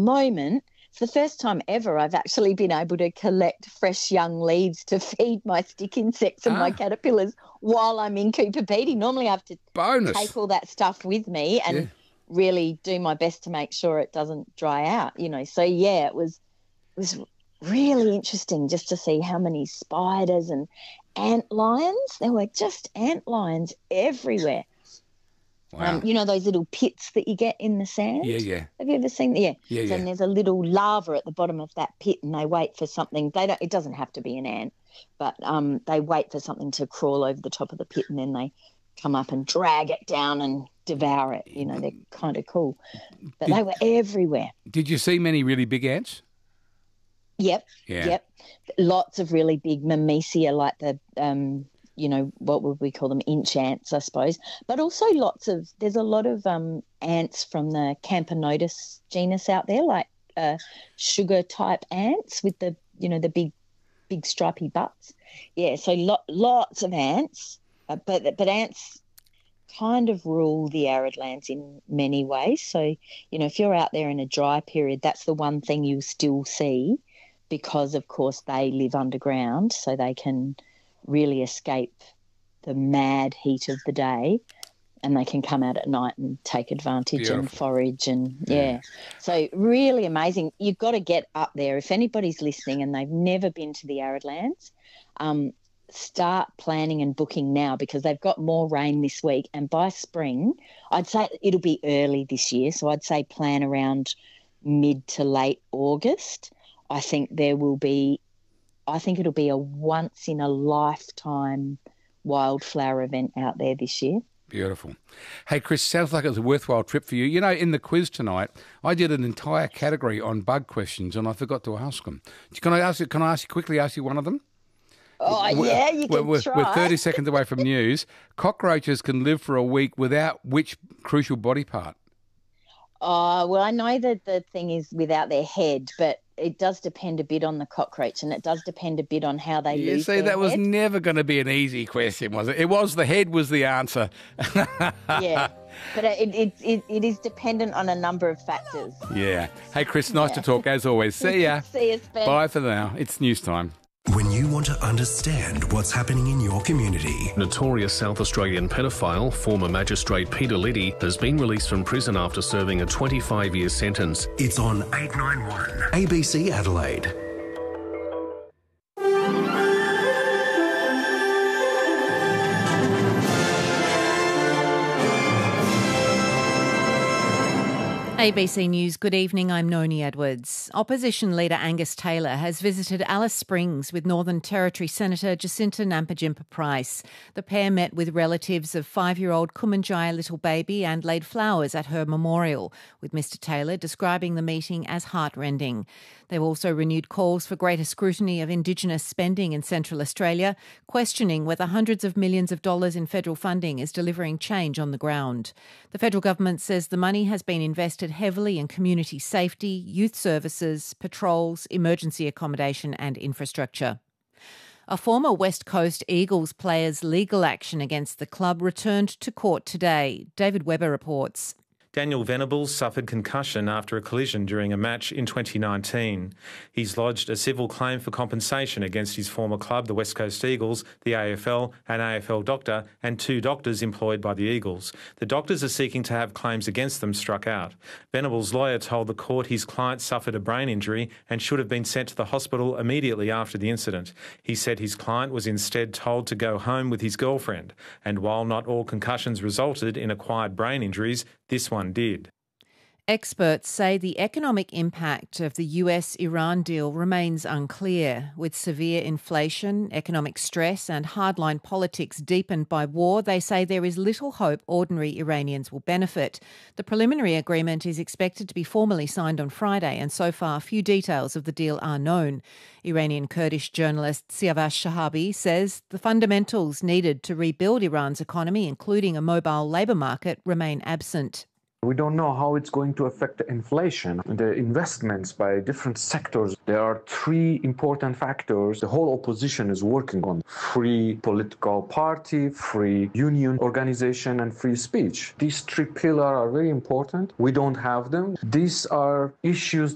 moment, it's the first time ever I've actually been able to collect fresh young leaves to feed my stick insects and my caterpillars while I'm in Cooper Pedy. Normally I have to take all that stuff with me and really do my best to make sure it doesn't dry out, So, yeah, it was really interesting just to see how many spiders and ant lions. There were just ant lions everywhere. Wow. Those little pits that you get in the sand? Yeah. Have you ever seen that? Yeah. So there's a little lava at the bottom of that pit and they wait for something. It doesn't have to be an ant, but they wait for something to crawl over the top of the pit and then they come up and drag it down and devour it. They're kind of cool. But they were everywhere. Did you see many really big ants? Yep. Yeah. Yep. Lots of really big Myrmecia, like the what would we call them? Inch ants, I suppose. But also there's a lot of ants from the Camponotus genus out there, like sugar type ants with the big stripy butts. Yeah, so lots of ants, but ants kind of rule the arid lands in many ways. So, if you're out there in a dry period, that's the one thing you still see because, of course, they live underground, so they can really escape the mad heat of the day and they can come out at night and take advantage and forage and So really amazing. You've got to get up there. If anybody's listening and they've never been to the arid lands, start planning and booking now because they've got more rain this week and by spring, I'd say it'll be early this year, so I'd say plan around mid to late August. I think it'll be a once-in-a-lifetime wildflower event out there this year. Beautiful. Hey, Chris, sounds like it was a worthwhile trip for you. In the quiz tonight, I did an entire category on bug questions and I forgot to ask them. Can I quickly ask you one of them? Oh, yeah, you can try. We're 30 seconds away from news. Cockroaches can live for a week without which crucial body part? Oh, well, I know that the thing is without their head, but it does depend a bit on the cockroach and it does depend a bit on how they lose their that head. Was never going to be an easy question, was it? It was the head was the answer. Yeah, but it is dependent on a number of factors. Yeah. Hey, Chris, nice to talk as always. See ya. See you, Spen. Bye for now. It's news time. When you want to understand what's happening in your community. Notorious South Australian pedophile, former magistrate Peter Liddy, has been released from prison after serving a 25-year sentence. It's on 891 ABC Adelaide. ABC News, good evening, I'm Noni Edwards. Opposition leader Angus Taylor has visited Alice Springs with Northern Territory Senator Jacinta Nampijinpa-Price. The pair met with relatives of 5-year-old Kumanjaya little baby and laid flowers at her memorial, with Mr Taylor describing the meeting as heartrending. They've also renewed calls for greater scrutiny of Indigenous spending in Central Australia, questioning whether hundreds of millions of dollars in federal funding is delivering change on the ground. The federal government says the money has been invested heavily in community safety, youth services, patrols, emergency accommodation and infrastructure. A former West Coast Eagles player's legal action against the club returned to court today. David Webber reports. Daniel Venables suffered concussion after a collision during a match in 2019. He's lodged a civil claim for compensation against his former club, the West Coast Eagles, the AFL, an AFL doctor and 2 doctors employed by the Eagles. The doctors are seeking to have claims against them struck out. Venables' lawyer told the court his client suffered a brain injury and should have been sent to the hospital immediately after the incident. He said his client was instead told to go home with his girlfriend. And while not all concussions resulted in acquired brain injuries, this one did. Experts say the economic impact of the US-Iran deal remains unclear. With severe inflation, economic stress and hardline politics deepened by war, they say there is little hope ordinary Iranians will benefit. The preliminary agreement is expected to be formally signed on Friday, and so far few details of the deal are known. Iranian Kurdish journalist Siavash Shahabi says the fundamentals needed to rebuild Iran's economy, including a mobile labour market, remain absent. We don't know how it's going to affect the inflation, the investments by different sectors. There are 3 important factors the whole opposition is working on: free political party, free union organization, and free speech. These 3 pillars are very important. We don't have them. These are issues